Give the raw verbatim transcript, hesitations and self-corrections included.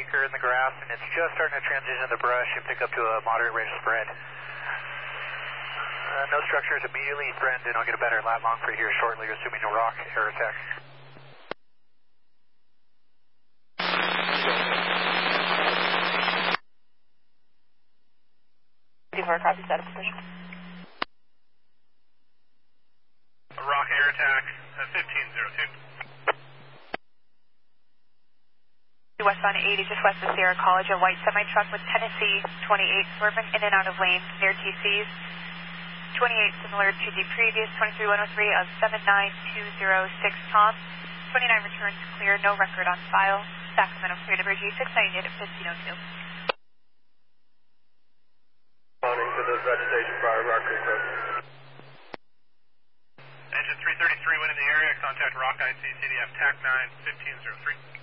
anchor in the grass, and it's just starting to transition to the brush and pick up to a moderate rate of spread. Uh, no structures immediately threatened, and I'll get a better lat long for you here shortly, assuming no rock air attack. fifty-four, copy status position. A rock air attack at fifteen zero two. Westbound eighty, just west of Sierra College, a white semi-truck with Tennessee twenty-eight swerving in and out of lanes near T Cs. twenty-eight similar to the previous twenty-three one oh three of seven nine two zero six Tom. twenty-nine returns clear, no record on file. Sacramento clear to Bridge six ninety-eight at fifteen oh two. Responding to the vegetation fire, Rock Creek Road. Engine three thirty-three went in the area, contact Rock I C C D F TAC nine fifteen oh three.